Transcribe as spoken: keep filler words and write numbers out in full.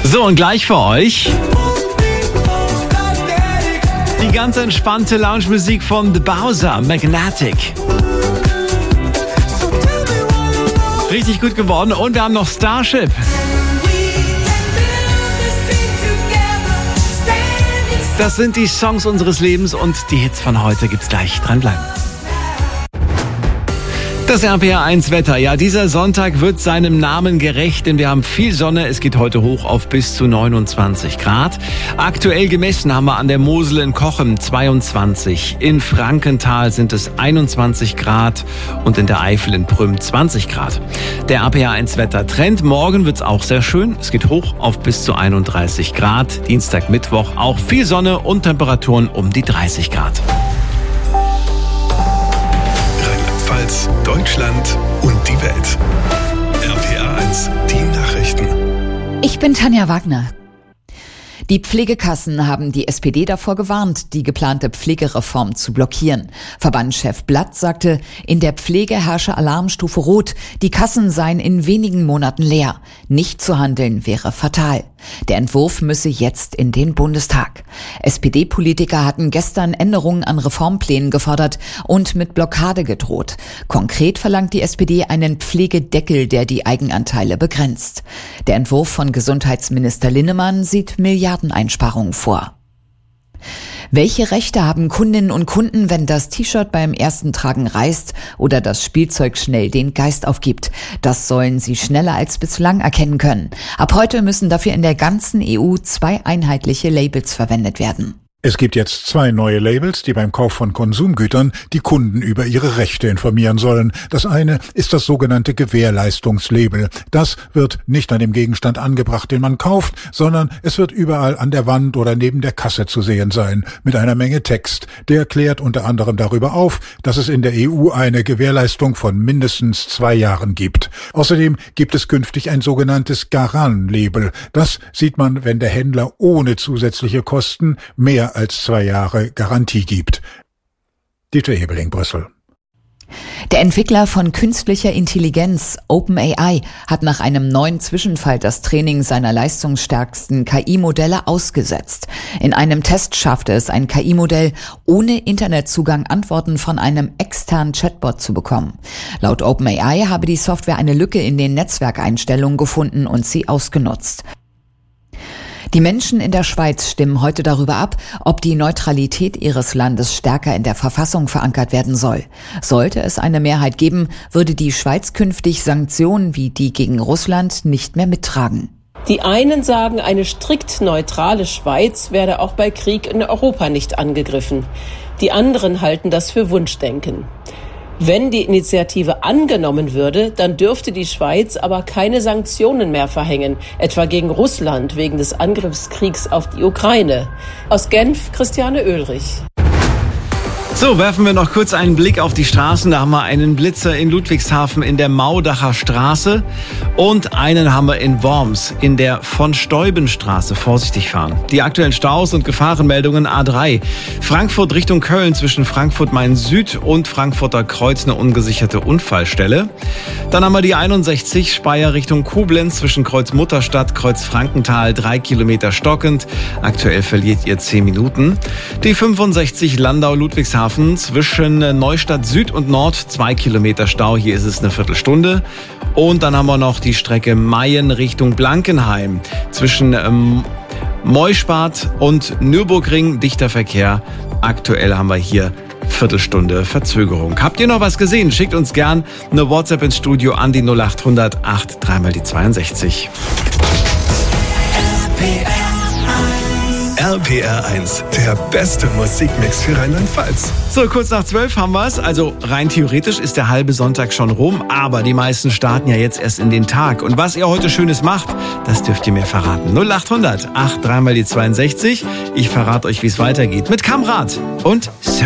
So, und gleich für euch die ganz entspannte Lounge-Musik von The Bowser, Magnetic. Richtig gut geworden. Und wir haben noch Starship. Das sind die Songs unseres Lebens und die Hits von heute gibt's gleich. Dranbleiben. Das R P R eins Wetter. Ja, dieser Sonntag wird seinem Namen gerecht, denn wir haben viel Sonne. Es geht heute hoch auf bis zu neunundzwanzig Grad. Aktuell gemessen haben wir an der Mosel in Cochem zweiundzwanzig. In Frankenthal sind es einundzwanzig Grad und in der Eifel in Prüm zwanzig Grad. Der R P R eins Wettertrend. Morgen wird's auch sehr schön. Es geht hoch auf bis zu einunddreißig Grad. Dienstag, Mittwoch auch viel Sonne und Temperaturen um die dreißig Grad. Deutschland und die Welt. R P R eins, die Nachrichten. Ich bin Tanja Wagner. Die Pflegekassen haben die S P D davor gewarnt, die geplante Pflegereform zu blockieren. Verbandschef Blatt sagte, in der Pflege herrsche Alarmstufe Rot. Die Kassen seien in wenigen Monaten leer. Nicht zu handeln wäre fatal. Der Entwurf müsse jetzt in den Bundestag. S P D-Politiker hatten gestern Änderungen an Reformplänen gefordert und mit Blockade gedroht. Konkret verlangt die S P D einen Pflegedeckel, der die Eigenanteile begrenzt. Der Entwurf von Gesundheitsminister Linnemann sieht Milliardeneinsparungen vor. Welche Rechte haben Kundinnen und Kunden, wenn das T-Shirt beim ersten Tragen reißt oder das Spielzeug schnell den Geist aufgibt? Das sollen sie schneller als bislang erkennen können. Ab heute müssen dafür in der ganzen E U zwei einheitliche Labels verwendet werden. Es gibt jetzt zwei neue Labels, die beim Kauf von Konsumgütern die Kunden über ihre Rechte informieren sollen. Das eine ist das sogenannte Gewährleistungslabel. Das wird nicht an dem Gegenstand angebracht, den man kauft, sondern es wird überall an der Wand oder neben der Kasse zu sehen sein, mit einer Menge Text. Der klärt unter anderem darüber auf, dass es in der E U eine Gewährleistung von mindestens zwei Jahren gibt. Außerdem gibt es künftig ein sogenanntes Garant-Label. Das sieht man, wenn der Händler ohne zusätzliche Kosten mehr als zwei Jahre Garantie gibt. Dieter Ebeling, Brüssel. Der Entwickler von künstlicher Intelligenz, OpenAI, hat nach einem neuen Zwischenfall das Training seiner leistungsstärksten K I-Modelle ausgesetzt. In einem Test schaffte es ein K I-Modell, ohne Internetzugang Antworten von einem externen Chatbot zu bekommen. Laut OpenAI habe die Software eine Lücke in den Netzwerkeinstellungen gefunden und sie ausgenutzt. Die Menschen in der Schweiz stimmen heute darüber ab, ob die Neutralität ihres Landes stärker in der Verfassung verankert werden soll. Sollte es eine Mehrheit geben, würde die Schweiz künftig Sanktionen wie die gegen Russland nicht mehr mittragen. Die einen sagen, eine strikt neutrale Schweiz werde auch bei Krieg in Europa nicht angegriffen. Die anderen halten das für Wunschdenken. Wenn die Initiative angenommen würde, dann dürfte die Schweiz aber keine Sanktionen mehr verhängen, etwa gegen Russland wegen des Angriffskriegs auf die Ukraine. Aus Genf, Christiane Oehlrich. So, werfen wir noch kurz einen Blick auf die Straßen. Da haben wir einen Blitzer in Ludwigshafen in der Maudacher Straße und einen haben wir in Worms in der Von-Steuben-Straße. Vorsichtig fahren. Die aktuellen Staus und Gefahrenmeldungen: A drei. Frankfurt Richtung Köln zwischen Frankfurt-Main-Süd und Frankfurter Kreuz eine ungesicherte Unfallstelle. Dann haben wir die einundsechzig Speyer Richtung Koblenz zwischen Kreuz Mutterstadt, Kreuz Frankenthal, drei Kilometer stockend. Aktuell verliert ihr zehn Minuten. Die fünfundsechzig Landau Ludwigshafen zwischen Neustadt Süd und Nord, zwei Kilometer Stau, hier ist es eine Viertelstunde. Und dann haben wir noch die Strecke Mayen Richtung Blankenheim zwischen ähm, Meuspart und Nürburgring, dichter Verkehr. Aktuell haben wir hier Viertelstunde Verzögerung. Habt ihr noch was gesehen? Schickt uns gern eine WhatsApp ins Studio an die null acht hundert acht dreimal die zweiundsechzig. R P R eins, der beste Musikmix für Rheinland-Pfalz. So, kurz nach zwölf haben wir es. Also rein theoretisch ist der halbe Sonntag schon rum, aber die meisten starten ja jetzt erst in den Tag. Und was ihr heute Schönes macht, das dürft ihr mir verraten. null acht hundert acht dreimal die zweiundsechzig. Ich verrate euch, wie es weitergeht mit Kamrat und Sir.